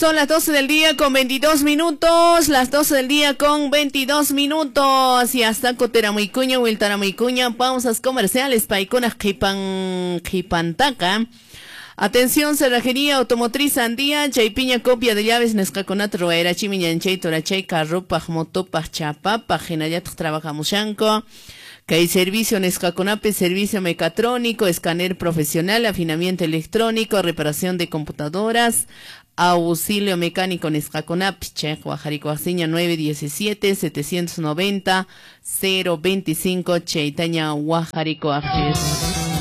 Son las 12 del día con 22 minutos, las 12 del día con 22 minutos, y hasta Cotera muy cuña, Wiltara muy cuña, pausas comerciales, paicona jipantaca. Atención, cerrajería automotriz Andía, chaypiña copia de llaves, nescaconat, roera, chimiñanchay, torachay, carrupa, motopaj, chapapa, genayat, trabajamos yanco. Que hay servicio Nescaconape, servicio mecatrónico, escáner profesional, afinamiento electrónico, reparación de computadoras, auxilio mecánico Nescaconape, Guajaricoaciña 917-790-025, Cheitaña Guajaricoajes.